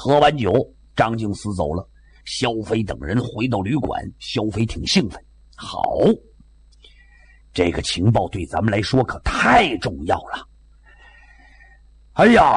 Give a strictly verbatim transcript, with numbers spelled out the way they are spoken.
喝完酒，张敬思走了，萧飞等人回到旅馆，萧飞挺兴奋。好，这个情报对咱们来说可太重要了。哎呀，